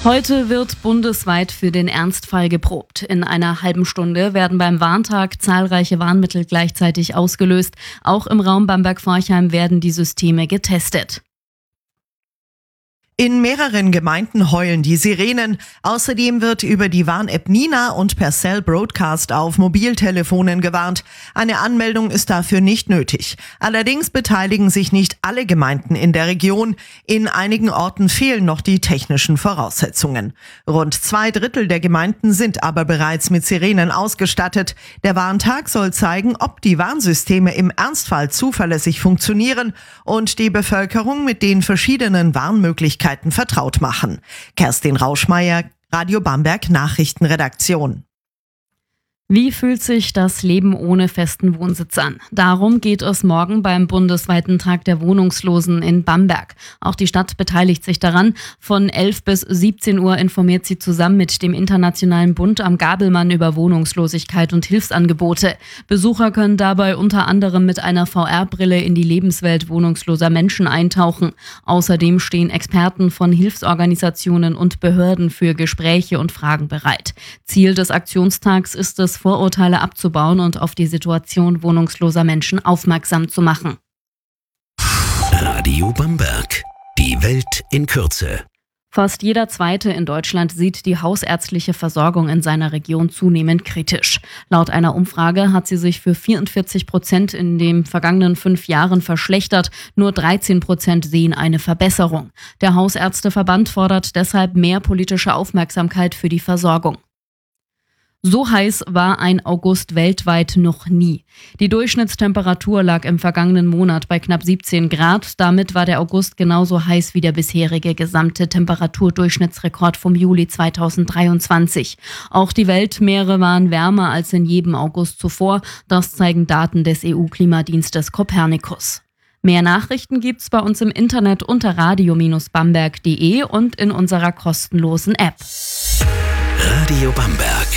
Heute wird bundesweit für den Ernstfall geprobt. In einer halben Stunde werden beim Warntag zahlreiche Warnmittel gleichzeitig ausgelöst. Auch im Raum Bamberg-Forchheim werden die Systeme getestet. In mehreren Gemeinden heulen die Sirenen. Außerdem wird über die Warn-App Nina und per Cell Broadcast auf Mobiltelefonen gewarnt. Eine Anmeldung ist dafür nicht nötig. Allerdings beteiligen sich nicht alle Gemeinden in der Region. In einigen Orten fehlen noch die technischen Voraussetzungen. Rund 2/3 der Gemeinden sind aber bereits mit Sirenen ausgestattet. Der Warntag soll zeigen, ob die Warnsysteme im Ernstfall zuverlässig funktionieren und die Bevölkerung mit den verschiedenen Warnmöglichkeiten vertraut machen. Kerstin Rauschmeier, Radio Bamberg Nachrichtenredaktion. Wie fühlt sich das Leben ohne festen Wohnsitz an? Darum geht es morgen beim bundesweiten Tag der Wohnungslosen in Bamberg. Auch die Stadt beteiligt sich daran. Von 11 bis 17 Uhr informiert sie zusammen mit dem Internationalen Bund am Gabelmann über Wohnungslosigkeit und Hilfsangebote. Besucher können dabei unter anderem mit einer VR-Brille in die Lebenswelt wohnungsloser Menschen eintauchen. Außerdem stehen Experten von Hilfsorganisationen und Behörden für Gespräche und Fragen bereit. Ziel des Aktionstags ist es, Vorurteile abzubauen und auf die Situation wohnungsloser Menschen aufmerksam zu machen. Radio Bamberg. Die Welt in Kürze. Fast jeder Zweite in Deutschland sieht die hausärztliche Versorgung in seiner Region zunehmend kritisch. Laut einer Umfrage hat sie sich für 44% in den vergangenen 5 Jahren verschlechtert. Nur 13% sehen eine Verbesserung. Der Hausärzteverband fordert deshalb mehr politische Aufmerksamkeit für die Versorgung. So heiß war ein August weltweit noch nie. Die Durchschnittstemperatur lag im vergangenen Monat bei knapp 17 Grad. Damit war der August genauso heiß wie der bisherige gesamte Temperaturdurchschnittsrekord vom Juli 2023. Auch die Weltmeere waren wärmer als in jedem August zuvor. Das zeigen Daten des EU-Klimadienstes Copernicus. Mehr Nachrichten gibt's bei uns im Internet unter radio-bamberg.de und in unserer kostenlosen App. Radio Bamberg.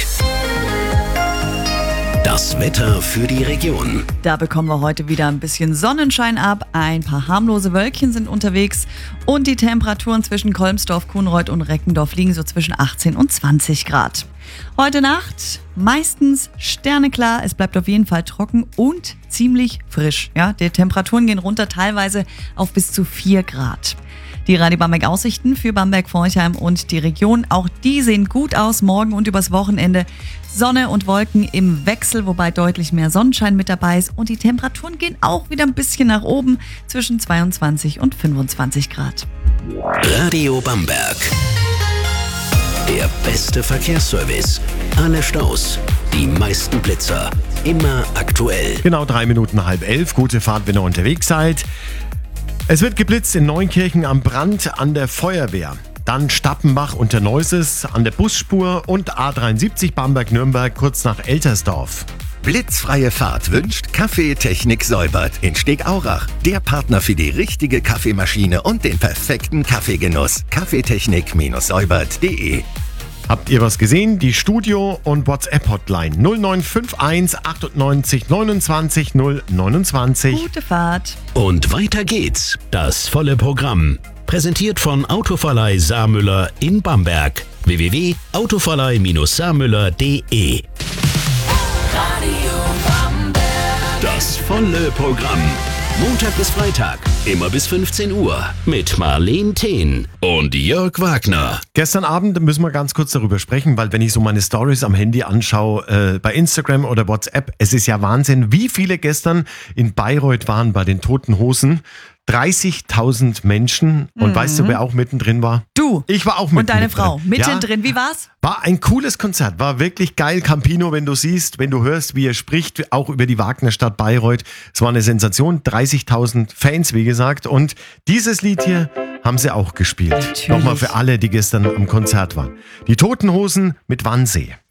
Das Wetter für die Region. Da bekommen wir heute wieder ein bisschen Sonnenschein ab. Ein paar harmlose Wölkchen sind unterwegs. Und die Temperaturen zwischen Kolmsdorf, Kuhnreuth und Reckendorf liegen so zwischen 18 und 20 Grad. Heute Nacht meistens sterneklar. Es bleibt auf jeden Fall trocken und ziemlich frisch. Ja, die Temperaturen gehen runter, teilweise auf bis zu 4 Grad. Die Radio Bamberg Aussichten für Bamberg-Forchheim und die Region, auch die sehen gut aus. Morgen und übers Wochenende Sonne und Wolken im Wechsel, wobei deutlich mehr Sonnenschein mit dabei ist. Und die Temperaturen gehen auch wieder ein bisschen nach oben, zwischen 22 und 25 Grad. Radio Bamberg. Der beste Verkehrsservice. Alle Staus, die meisten Blitzer. Immer aktuell. Genau 3 Minuten 10:30. Gute Fahrt, wenn ihr unterwegs seid. Es wird geblitzt in Neunkirchen am Brand an der Feuerwehr. Dann Stappenbach und der Neuses an der Busspur und A73 Bamberg-Nürnberg kurz nach Eltersdorf. Blitzfreie Fahrt wünscht Kaffeetechnik Säubert in Stegaurach. Der Partner für die richtige Kaffeemaschine und den perfekten Kaffeegenuss. Kaffeetechnik-säubert.de. Habt ihr was gesehen? Die Studio- und WhatsApp-Hotline 0951 98 29 029. Gute Fahrt. Und weiter geht's. Das volle Programm. Präsentiert von Autoverleih Saarmüller in Bamberg. www.autoverleih-saarmüller.de. Das volle Programm. Montag bis Freitag, immer bis 15 Uhr. Mit Marleen Thehn und Jörg Wagner. Gestern Abend müssen wir ganz kurz darüber sprechen, weil wenn ich so meine Stories am Handy anschaue, bei Instagram oder WhatsApp, es ist ja Wahnsinn, wie viele gestern in Bayreuth waren bei den Toten Hosen. 30.000 Menschen. Und weißt du, wer auch mittendrin war? Du. Ich war auch mittendrin. Und deine Frau mittendrin. Ja, wie war's? War ein cooles Konzert. War wirklich geil. Campino, wenn du siehst, wenn du hörst, wie er spricht, auch über die Wagnerstadt Bayreuth. Es war eine Sensation. 30.000 Fans, wie gesagt. Und dieses Lied hier haben sie auch gespielt. Natürlich. Nochmal für alle, die gestern am Konzert waren. Die Toten Hosen mit Wannsee.